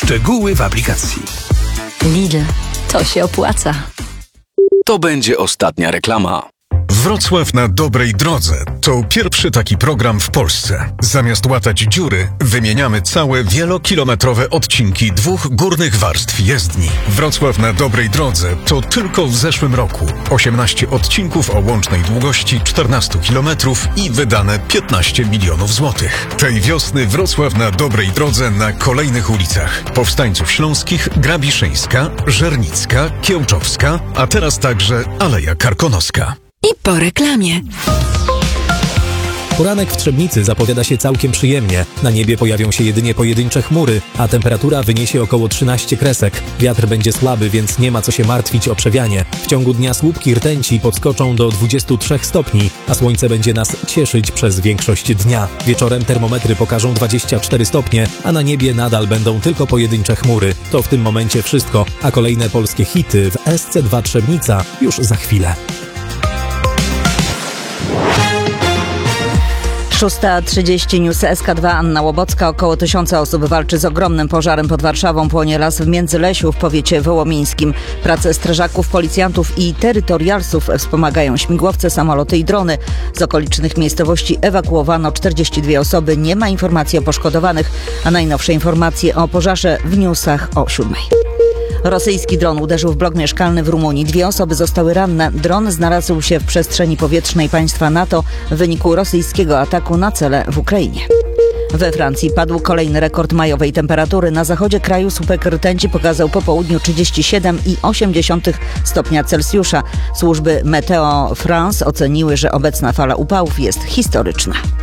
Szczegóły w aplikacji. Lidl, to się opłaca. To będzie ostatnia reklama. Wrocław na dobrej drodze to pierwszy taki program w Polsce. Zamiast łatać dziury, wymieniamy całe wielokilometrowe odcinki 2 górnych warstw jezdni. Wrocław na dobrej drodze to tylko w zeszłym roku 18 odcinków o łącznej długości 14 km i wydane 15 milionów złotych. Tej wiosny Wrocław na dobrej drodze na kolejnych ulicach: Powstańców Śląskich, Grabiszyńska, Żernicka, Kiełczowska, a teraz także Aleja Karkonoska. I po reklamie. Poranek w Trzebnicy zapowiada się całkiem przyjemnie. Na niebie pojawią się jedynie pojedyncze chmury, a temperatura wyniesie około 13 kresek. Wiatr będzie słaby, więc nie ma co się martwić o przewianie. W ciągu dnia słupki rtęci podskoczą do 23 stopni, a słońce będzie nas cieszyć przez większość dnia. Wieczorem termometry pokażą 24 stopnie, a na niebie nadal będą tylko pojedyncze chmury. To w tym momencie wszystko, a kolejne polskie hity w SC2 Trzebnica już za chwilę. 6:30 News SK2, Anna Łobocka. Około 1000 osób walczy z ogromnym pożarem pod Warszawą. Płonie las w Międzylesiu w powiecie wołomińskim. Pracę strażaków, policjantów i terytorialsów wspomagają śmigłowce, samoloty i drony. Z okolicznych miejscowości ewakuowano 42 osoby. Nie ma informacji o poszkodowanych, a najnowsze informacje o pożarze w newsach o 7:00. Rosyjski dron uderzył w blok mieszkalny w Rumunii. 2 osoby zostały ranne. Dron znalazł się w przestrzeni powietrznej państwa NATO w wyniku rosyjskiego ataku na cele w Ukrainie. We Francji padł kolejny rekord majowej temperatury. Na zachodzie kraju słupek rtęci pokazał po południu 37,8 stopnia Celsjusza. Służby Meteo France oceniły, że obecna fala upałów jest historyczna.